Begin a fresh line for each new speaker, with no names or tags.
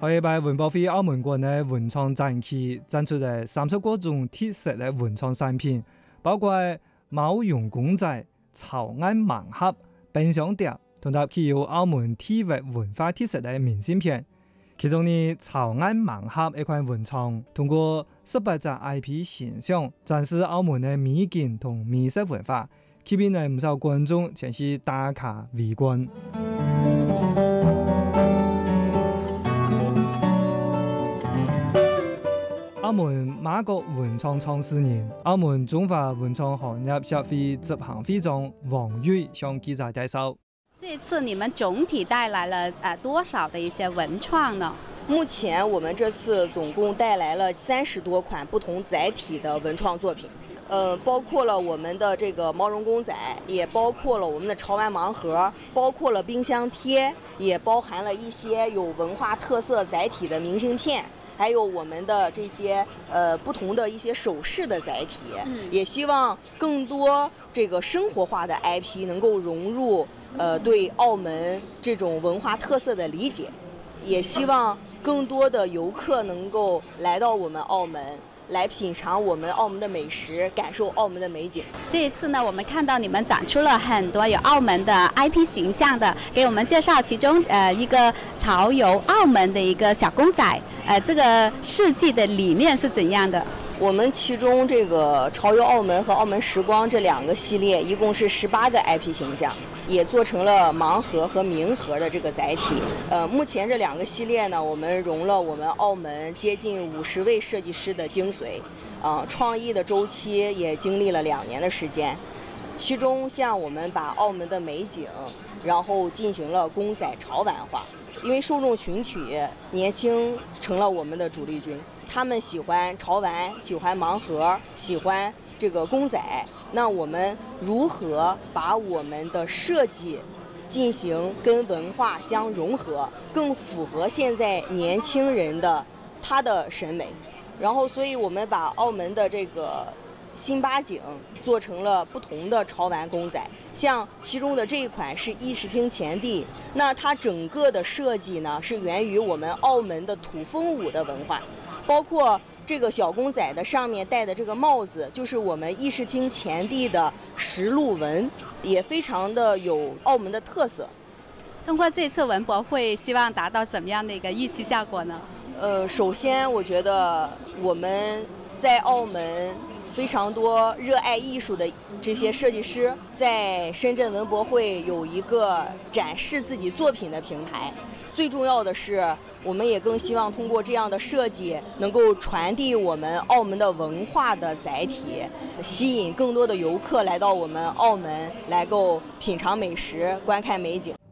可以喺文博會澳門館嘅文創展區展出嘅30個種特色嘅文創產品，包括毛絨公仔、草案盲盒、冰箱碟，同埋具有澳門地域文化特色嘅明信片。其中呢，草案盲盒一款文創，通過18隻 IP 形象展示澳門嘅美景同美食文化，吸引嚟唔少觀眾前去打卡圍觀。澳門馬國文創創始人、澳門中華文創行業協會執行會長王瑞向記者介紹。
這次你們總體帶來了多少的一些文創呢？
目前我們這次總共帶來了30多款不同載體的文創作品，包括了我們的這個毛絨公仔，也包括了我們的潮玩盲盒，包括了冰箱貼，也包含了一些有文化特色載體的明信片。還有我們的這些不同的一些首飾的載體，也希望更多這個生活化的 IP 能夠融入對澳門這種文化特色的理解，也希望更多的遊客能夠來到我們澳門，來品嘗我們澳門的美食，感受澳門的美景。
這一次呢，我們看到你們展出了很多有澳門的 IP 形象的，給我們介紹其中一個潮遊澳門的一個小公仔，這個設計的理念是怎樣的？
我們其中這個潮遊澳門和澳門時光這2個系列，一共是18個 IP 形象，也做成了盲盒和明盒的這個載體。目前這2個系列呢，我們融了我們澳門接近50位設計師的精髓，創意的周期也經歷了2年的時間。其中像我們把澳門的美景，然後進行了公仔潮玩化，因為受眾群體年輕成了我們的主力軍。他們喜歡潮玩，喜歡盲盒，喜歡這個公仔。那我們如何把我們的設計進行跟文化相融合，更符合現在年輕人的他的審美？然後，所以我們把澳門的這個新八景做成了不同的潮玩公仔，像其中的這一款是議事廳前地，那它整個的設計呢是源於我們澳門的土風舞的文化。包括這個小公仔的上面戴的這個帽子，就是我們議事廳前地的石鹿紋，也非常的有澳門的特色。
通過這次文博會，希望達到怎麼樣的一個預期效果呢？
首先我覺得我們在澳門非常多熱愛藝術的這些設計師，在深圳文博會有一個展示自己作品的平台。最重要的是，我們也更希望通過這樣的設計，能夠傳遞我們澳門的文化的載體，吸引更多的遊客來到我們澳門，來夠品嘗美食、觀看美景。